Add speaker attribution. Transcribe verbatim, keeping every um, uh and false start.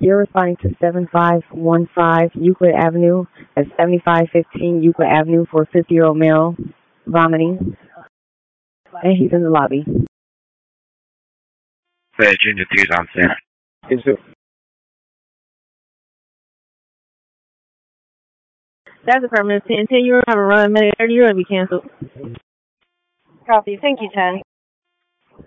Speaker 1: You're responding to seven five one five Euclid Avenue at seventy-five fifteen Euclid Avenue for a fifty-year-old male vomiting, and he's in the lobby.
Speaker 2: Virginia two Johnson.
Speaker 3: Is it?
Speaker 4: That's affirmative. ten, ten, you're going to have a run. Minute thirty, you're going to be canceled.
Speaker 5: Copy. Thank you, ten.